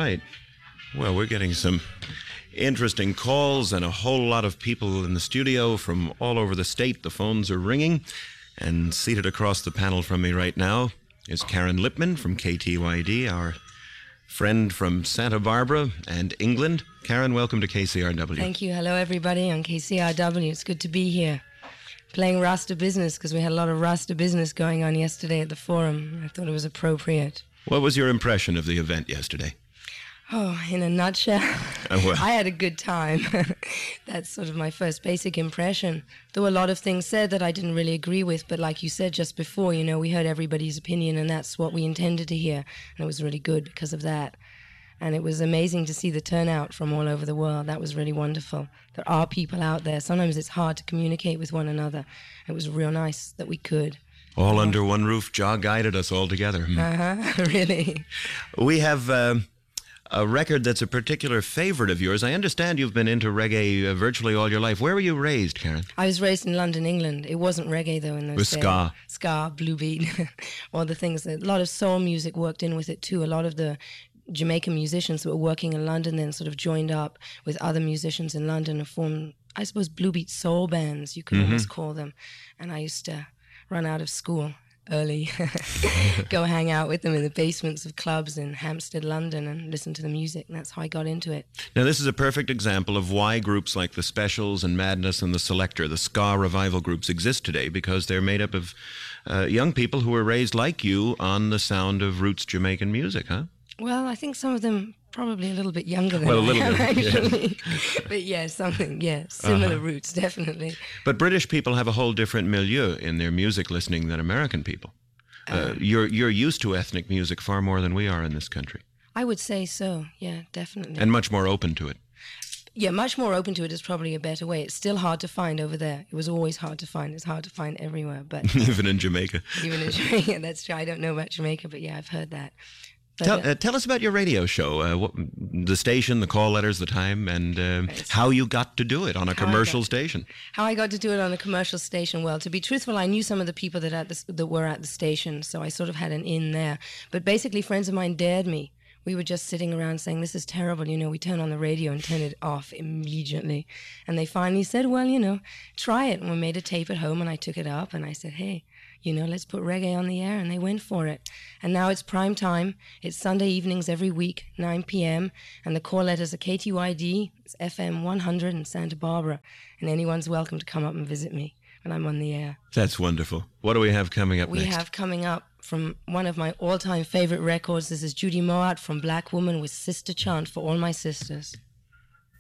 right. Well, we're getting some interesting calls and a whole lot of people in the studio from all over the state. The phones are ringing. And seated across the panel from me right now is Karen Lipman from KTYD, our friend from Santa Barbara and England. Karen, welcome to KCRW. Thank you. Hello, everybody on KCRW. It's good to be here. Playing Rasta business because we had a lot of Rasta business going on yesterday at the forum. I thought it was appropriate. What was your impression of the event yesterday? Oh, in a nutshell, well. I had a good time. That's sort of my first basic impression. There were a lot of things said that I didn't really agree with, but like you said just before, you know, we heard everybody's opinion, and that's what we intended to hear, and it was really good because of that. And it was amazing to see the turnout from all over the world. That was really wonderful. There are people out there. Sometimes it's hard to communicate with one another. It was real nice that we could. All under one roof, Jah guided us all together. Really. We have a record that's a particular favorite of yours. I understand you've been into reggae virtually all your life. Where were you raised, Karen? I was raised in London, England. It wasn't reggae, though, in those days. It was ska. Ska, blue beat, all the things. A lot of soul music worked in with it, too. A lot of the Jamaican musicians that were working in London then sort of joined up with other musicians in London and formed, I suppose, blue beat soul bands, you could almost call them. And I used to run out of school early, go hang out with them in the basements of clubs in Hampstead, London, and listen to the music. And that's how I got into it. Now, this is a perfect example of why groups like the Specials and Madness and the Selector, the ska revival groups, exist today, because they're made up of young people who were raised like you on the sound of roots Jamaican music, huh? Well, I think some of them probably a little bit younger than I am, bit, actually. Yeah. But yeah, similar roots, definitely. But British people have a whole different milieu in their music listening than American people. You're used to ethnic music far more than we are in this country. I would say so, yeah, definitely. And much more open to it. Yeah, much more open to it is probably a better way. It's still hard to find over there. It was always hard to find. It's hard to find everywhere. But even in Jamaica. Even in Jamaica, that's true. I don't know about Jamaica, but yeah, I've heard that. Tell us about your radio show, the station, the call letters, the time, and how you got to do it on a commercial station. How I got to do it on a commercial station? Well, to be truthful, I knew some of the people that were at the station, so I sort of had an in there. But basically, friends of mine dared me. We were just sitting around saying, this is terrible, you know, we turn on the radio and turn it off immediately. And they finally said, well, you know, try it. And we made a tape at home, and I took it up, and I said, hey, you know, let's put reggae on the air, and they went for it. And now it's prime time. It's Sunday evenings every week, 9 p.m., and the call letters are KTYD, it's FM 100 in Santa Barbara, and anyone's welcome to come up and visit me when I'm on the air. That's wonderful. What do we have coming up next? We have coming up from one of my all-time favorite records. This is Judy Mowatt from Black Woman with Sister Chant for all my sisters.